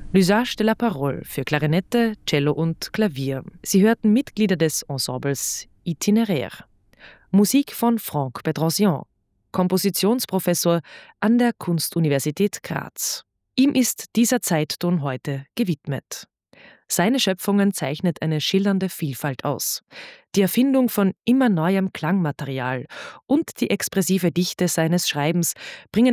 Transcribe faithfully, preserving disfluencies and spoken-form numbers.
L'usage de la parole für Klarinette, Cello und Klavier. Sie hörten Mitglieder des Ensembles Itinéraire. Musik von Franck Bedrosian, Kompositionsprofessor an der Kunstuniversität Graz. Ihm ist dieser Zeitton heute gewidmet. Seine Schöpfungen zeichnet eine schillernde Vielfalt aus. Die Erfindung von immer neuem Klangmaterial und die expressive Dichte seines Schreibens bringen